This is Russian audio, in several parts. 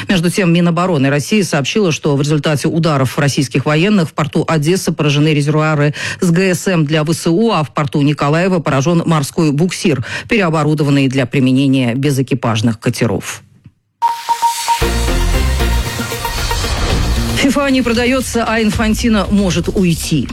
Между тем, Минобороны России сообщила, что в результате ударов российских военных в порту Одессы поражены резервуары с ГСМ для ВСУ, а в порту Николаева поражен морской буксир, переоборудованный для применения безэкипажных катеров. ФИФА не продается, а Инфантино может уйти.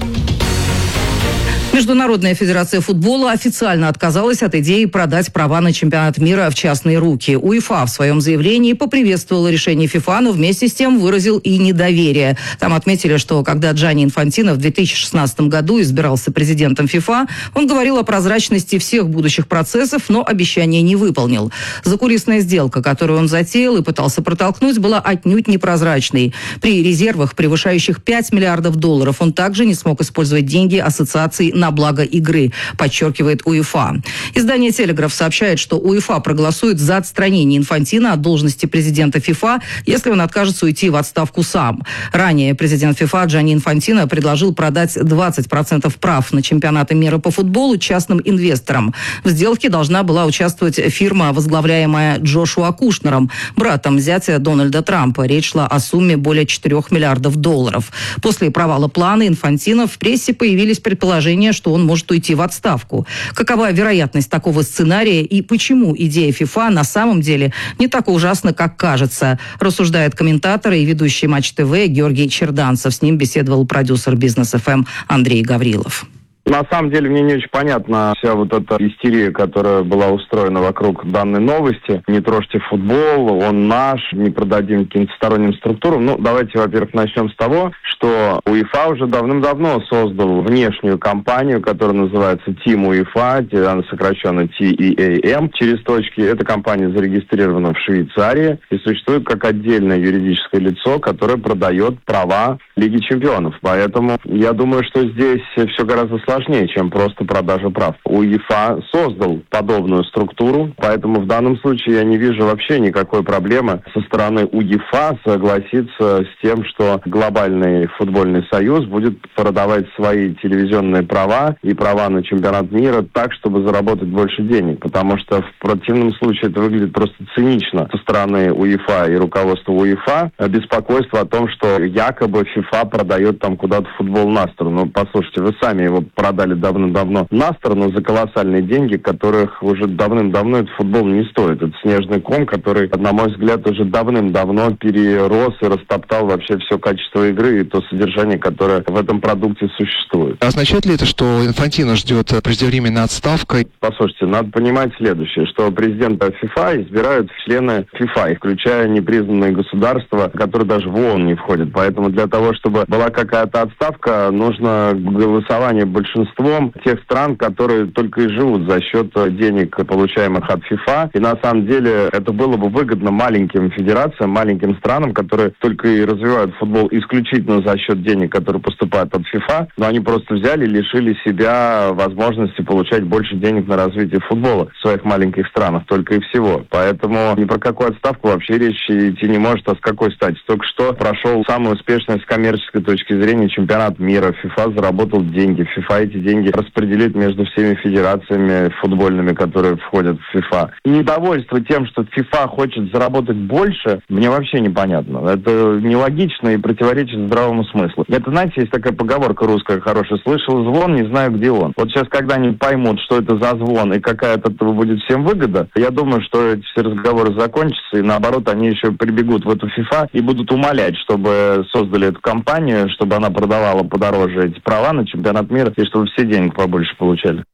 Международная федерация футбола официально отказалась от идеи продать права на чемпионат мира в частные руки. УЕФА в своем заявлении поприветствовала решение ФИФА, но вместе с тем выразил и недоверие. Там отметили, что когда Джанни Инфантино в 2016 году избирался президентом ФИФА, он говорил о прозрачности всех будущих процессов, но обещание не выполнил. Закулисная сделка, которую он затеял и пытался протолкнуть, была отнюдь непрозрачной. При резервах, превышающих $5 миллиардов, он также не смог использовать деньги ассоциаций на благо игры, подчеркивает УЕФА. Издание «Телеграф» сообщает, что УЕФА проголосует за отстранение Инфантино от должности президента ФИФА, если он откажется уйти в отставку сам. Ранее президент ФИФА Джанни Инфантино предложил продать 20% прав на чемпионаты мира по футболу частным инвесторам. В сделке должна была участвовать фирма, возглавляемая Джошуа Кушнером, братом зятя Дональда Трампа. Речь шла о сумме более $4 миллиардов. После провала плана Инфантино в прессе появились предположения, что он может уйти в отставку. Какова вероятность такого сценария и почему идея ФИФА на самом деле не так ужасна, как кажется, рассуждает комментатор и ведущий Матч ТВ Георгий Черданцев. С ним беседовал продюсер Бизнес ФМ Андрей Гаврилов. На самом деле мне не очень понятна вся вот эта истерия, которая была устроена вокруг данной новости. Не трожьте футбол, он наш, не продадим каким-то сторонним структурам. Ну, давайте, во-первых, начнем с того, что УЕФА уже давным-давно создал внешнюю компанию, которая называется Team УЕФА, она сокращенно TEAM, через точки. Эта компания зарегистрирована в Швейцарии и существует как отдельное юридическое лицо, которое продает права Лиги Чемпионов. Поэтому я думаю, что здесь все гораздо сложнее, чем просто продажа прав. УЕФА создал подобную структуру, поэтому в данном случае я не вижу вообще никакой проблемы со стороны УЕФА согласиться с тем, что глобальный футбольный союз будет продавать свои телевизионные права и права на чемпионат мира так, чтобы заработать больше денег, потому что в противном случае это выглядит просто цинично со стороны УЕФА и руководства УЕФА. Беспокойство о том, что якобы ФИФА продает там куда-то футбол на сторону. Ну, послушайте, вы сами его продали давным-давно на сторону за колоссальные деньги, которых уже давным-давно этот футбол не стоит. Это снежный ком, который, на мой взгляд, уже давным-давно перерос и растоптал вообще все качество игры и то содержание, которое в этом продукте существует. Означает ли это, что Инфантино ждет преждевременной отставкой? Послушайте, надо понимать следующее, что президента ФИФА избирают члены ФИФА, включая непризнанные государства, которые даже в ООН не входят. Поэтому для того, чтобы была какая-то отставка, нужно голосование большинством тех стран, которые только и живут за счет денег, получаемых от ФИФА. И на самом деле это было бы выгодно маленьким федерациям, маленьким странам, которые только и развивают футбол исключительно за счет денег, которые поступают от ФИФА, но они просто взяли и лишили себя возможности получать больше денег на развитие футбола в своих маленьких странах, только и всего. Поэтому ни про какую отставку вообще речь идти не может, а с какой стати? Только что прошел самый успешный с коммерческой точки зрения чемпионат мира. ФИФА заработал деньги. ФИФА эти деньги распределит между всеми федерациями футбольными, которые входят в ФИФА. И недовольство тем, что ФИФА хочет заработать больше, мне вообще непонятно. Это нелогично и противоречит здравому смыслу. Это, знаете, есть такая поговорка русская хорошая: слышал звон, не знаю, где он. Вот сейчас, когда они поймут, что это за звон и какая от этого будет всем выгода, я думаю, что эти все разговоры закончатся, и наоборот, они еще прибегут в эту ФИФА и будут умолять, чтобы создали эту компанию, чтобы она продавала подороже эти права на чемпионат мира, и чтобы все денег побольше получали.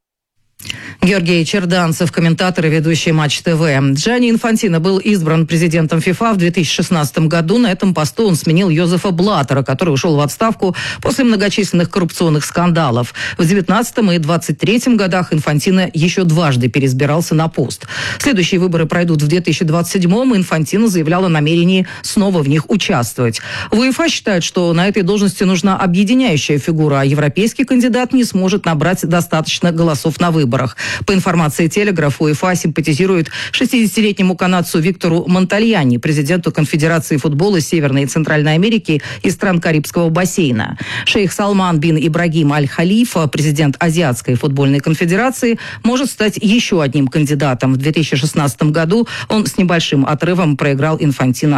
Георгий Черданцев, комментатор и ведущий Матч ТВ. Джанни Инфантино был избран президентом ФИФА в 2016 году. На этом посту он сменил Йозефа Блаттера, который ушел в отставку после многочисленных коррупционных скандалов. В 2019 и 2023 годах Инфантино еще дважды переизбирался на пост. Следующие выборы пройдут в 2027, и Инфантино заявлял о намерении снова в них участвовать. В УЕФА считают, что на этой должности нужна объединяющая фигура, а европейский кандидат не сможет набрать достаточно голосов на выборах. По информации «Телеграф», УЕФА симпатизирует 60-летнему канадцу Виктору Монтальяни, президенту Конфедерации футбола Северной и Центральной Америки и стран Карибского бассейна. Шейх Салман бин Ибрагим Аль-Халифа, президент Азиатской футбольной конфедерации, может стать еще одним кандидатом. В 2016 году он с небольшим отрывом проиграл Инфантино